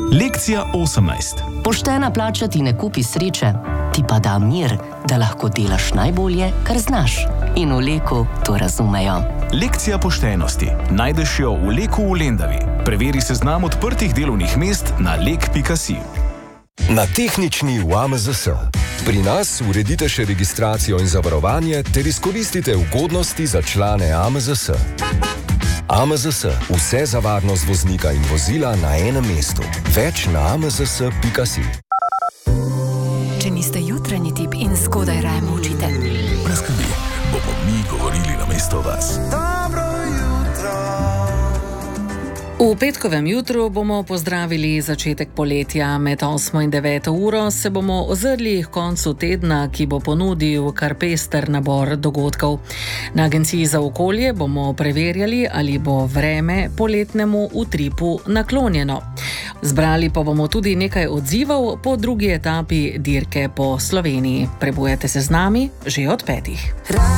Lekcija 18. Poštena plača ti ne kupi sreče, ti pa da mir, da lahko delaš najbolje, kar znaš. In v Leku to razumejo. Lekcija poštenosti. Najdeš jo v Leku v Lendavi. Preveri seznam odprtih delovnih mest na lek.si. Na tehnični v AMZS. Pri nas uredite še registracijo in zavarovanje ter izkoristite ugodnosti za člane AMZS. AMZS. Vse za varnost voznika in vozila na enem mestu. Več na amzs.si. Če niste jutranji tip in zgodaj raje molčite. Brez skrbi, bomo mi govorili namesto vas. V petkovem jutru bomo pozdravili začetek poletja. Med 8 in 9 uro se bomo ozrli k koncu tedna, ki bo ponudil kar pester nabor dogodkov. Na Agenciji za okolje bomo preverjali, ali bo vreme poletnemu utripu naklonjeno. Zbrali pa bomo tudi nekaj odzivov po drugi etapi dirke po Sloveniji. Prebujete se z nami že od 5.